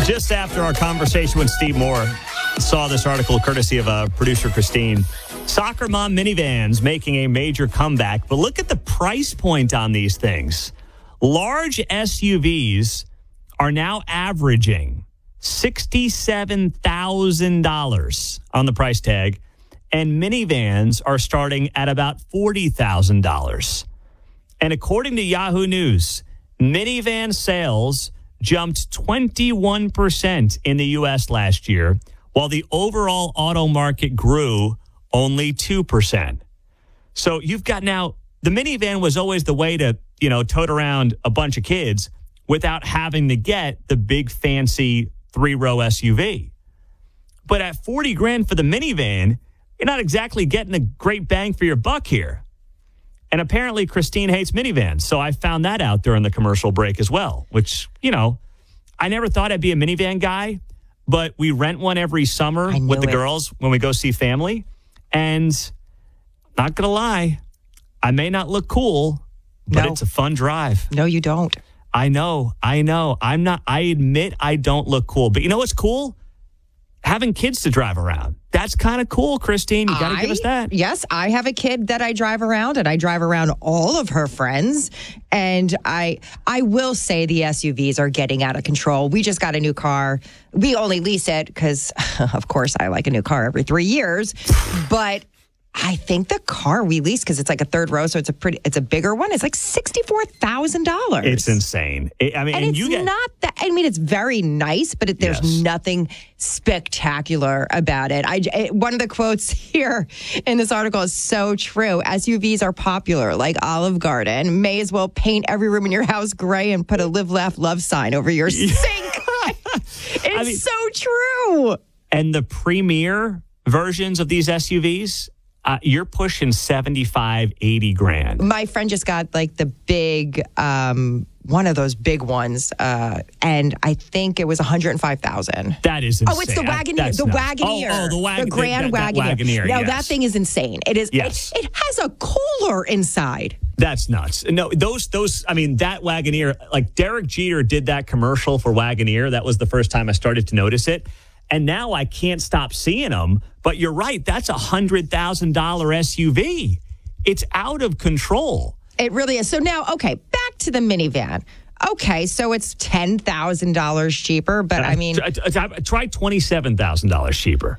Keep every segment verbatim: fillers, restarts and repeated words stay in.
Just after our conversation with Steve Moore, saw this article courtesy of uh, producer Christine. Soccer mom minivans making a major comeback, but look at the price point on these things. Large S U Vs are now averaging sixty-seven thousand dollars on the price tag, and minivans are starting at about forty thousand dollars. And according to Yahoo News, minivan sales jumped twenty-one percent in the U S last year, while the overall auto market grew only two percent. So you've got now, the minivan was always the way to, you know, tote around a bunch of kids without having to get the big fancy three-row S U V. But at forty grand for the minivan, you're not exactly getting a great bang for your buck here. And apparently Christine hates minivans. So I found that out during the commercial break as well, which, you know, I never thought I'd be a minivan guy, but we rent one every summer with the it. girls when we go see family. And not going to lie, I may not look cool, but No. it's a fun drive. No, you don't. I know. I know. I'm not, I admit I don't look cool. But you know what's cool? Having kids to drive around. That's kind of cool, Christine. You got to give us that. Yes, I have a kid that I drive around, and I drive around all of her friends. And I I will say the S U Vs are getting out of control. We just got a new car. We only lease it because, of course, I like a new car every three years. But I think the car we lease, because it's like a third row, so it's a pretty, it's a bigger one. It's like sixty-four thousand dollars. It's insane. It, I mean, and, and it's you get not that. I mean, it's very nice, but it, there's Yes. nothing spectacular about it. I it, one of the quotes here in this article is so true. S U Vs are popular, like Olive Garden. May as well paint every room in your house gray and put a "Live, Laugh, Love" sign over your sink. It's I mean, so true. and the premier versions of these S U Vs. Uh, you're pushing seventy-five, eighty grand. My friend just got like the big, um, one of those big ones, uh, and I think it was one hundred five thousand dollars. That is insane. Oh, it's the I- Wagoneer. that's The nuts. Wagoneer. Oh, oh, the, wag- the Grand that, that Wagoneer. Wagoneer. Now, yes. that thing is insane. It is. Yes. It, it has a cooler inside. That's nuts. No, those, those, I mean, that Wagoneer, like Derek Jeter did that commercial for Wagoneer. That was the first time I started to notice it. And now I can't stop seeing them. But you're right. That's a one hundred thousand dollars S U V. It's out of control. It really is. So now, okay, back to the minivan. Okay, so it's ten thousand dollars cheaper, but I mean... Try, try twenty-seven thousand dollars cheaper.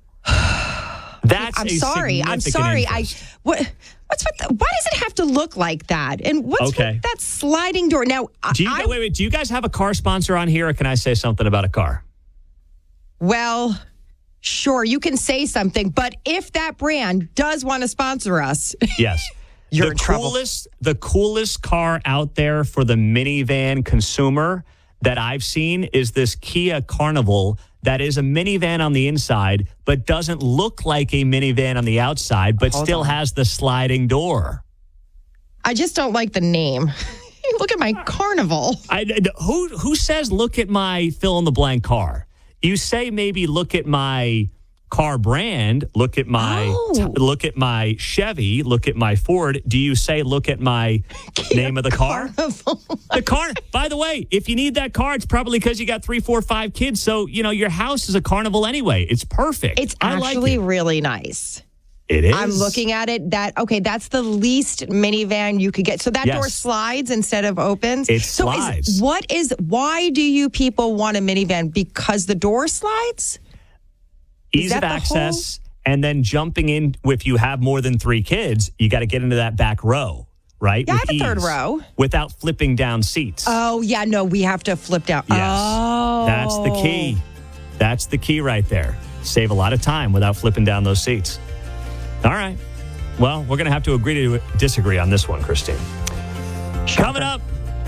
That's I'm a sorry. I'm significant sorry. increase. I what? What's with the, why does it have to look like that? And what's Okay. with that sliding door? Now, Do you, I, wait, wait. Do you guys have a car sponsor on here, or can I say something about a car? well, sure, you can say something, but if that brand does want to sponsor us, Yes. You're the in trouble. coolest, the coolest car out there for the minivan consumer that I've seen is this Kia Carnival that is a minivan on the inside, but doesn't look like a minivan on the outside, but Hold still on. has the sliding door. I just don't like the name. Look at my Carnival. I, who who says look at my fill in the blank car? You say maybe look at my car brand, look at my Oh. t- look at my Chevy, look at my Ford. Do you say look at my name of the car? Carnival. The car. By the way, if you need that car, it's probably because you got three, four, five kids. So you know your house is a Carnival anyway. It's perfect. It's I like actually it. really nice. It is. I'm looking at it. That okay? That's the least minivan you could get. So that Yes. door slides instead of opens. It so slides. Is, what is? Why do you people want a minivan? Because the door slides? Ease that of the access, and then jumping in. If you have more than three kids, you got to get into that back row, right? Yeah, I With have a third ease, row. without flipping down seats. Oh yeah, no, we have to flip down. Yes. Oh, That's the key. That's the key right there. Save a lot of time without flipping down those seats. All right. Well, we're going to have to agree to disagree on this one, Christine. Coming up,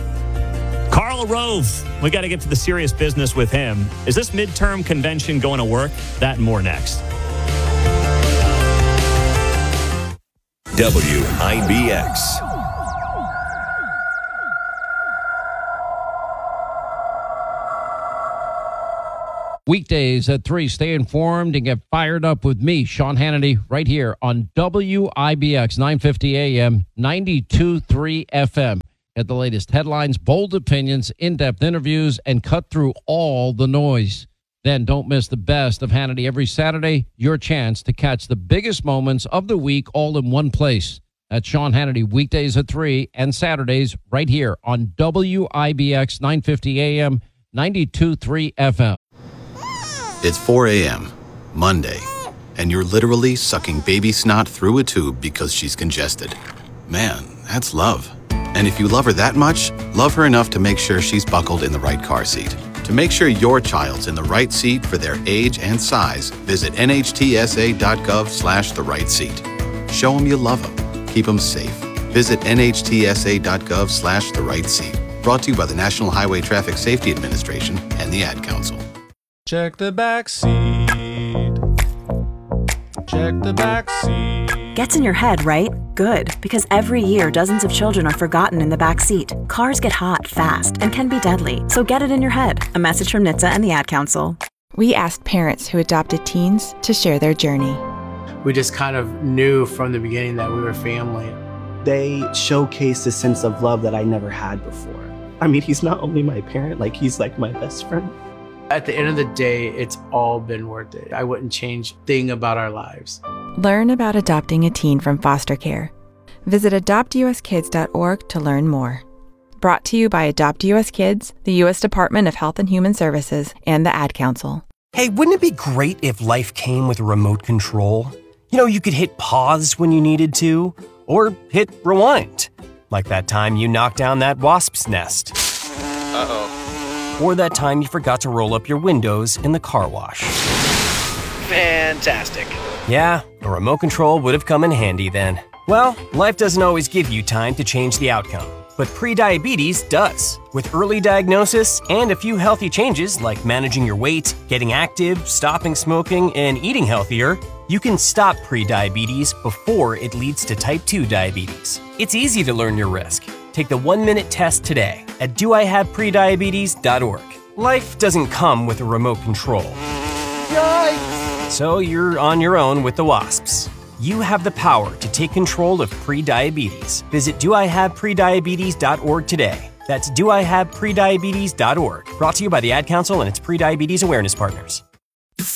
Karl Rove. We got to get to the serious business with him. Is this midterm convention going to work? That and more next. W I B X. Weekdays at three, stay informed and get fired up with me, Sean Hannity, right here on W I B X, nine fifty A M, ninety-two point three F M. Get the latest headlines, bold opinions, in-depth interviews, and cut through all the noise. Then don't miss the best of Hannity every Saturday, your chance to catch the biggest moments of the week all in one place. That's Sean Hannity, weekdays at three and Saturdays right here on W I B X nine fifty A M, ninety-two point three F M. It's four a.m., Monday, and you're literally sucking baby snot through a tube because she's congested. Man, that's love. And if you love her that much, love her enough to make sure she's buckled in the right car seat. To make sure your child's in the right seat for their age and size, visit nhtsa.gov slash the right seat. Show them you love them. Keep them safe. Visit nhtsa.gov slash the right seat. Brought to you by the National Highway Traffic Safety Administration and the Ad Council. Check the back seat. Check the back seat. Gets in your head, right? Good, because every year dozens of children are forgotten in the back seat. Cars get hot fast and can be deadly, so get it in your head. A message from N H T S A and the Ad Council. We asked parents who adopted teens to share their journey. We just kind of knew from the beginning that we were family. They showcased a sense of love that I never had before. I mean, he's not only my parent, like he's like my best friend. At the end of the day, it's all been worth it. I wouldn't change a thing about our lives. Learn about adopting a teen from foster care. Visit adopt u s kids dot org to learn more. Brought to you by Adopt U S Kids, the U S Department of Health and Human Services, and the Ad Council. Hey, wouldn't it be great if life came with a remote control? You know, you could hit pause when you needed to, or hit rewind. Like that time you knocked down that wasp's nest. Uh-oh. Or that time you forgot to roll up your windows in the car wash. Fantastic. Yeah, a remote control would have come in handy then. Well, life doesn't always give you time to change the outcome, but prediabetes does. With early diagnosis and a few healthy changes like managing your weight, getting active, stopping smoking, and eating healthier, you can stop prediabetes before it leads to type two diabetes. It's easy to learn your risk. Take the one-minute test today at do I have prediabetes dot org. Life doesn't come with a remote control. Yikes! So you're on your own with the wasps. You have the power to take control of prediabetes. Visit do I have prediabetes dot org today. That's do I have prediabetes dot org. Brought to you by the Ad Council and its prediabetes awareness partners.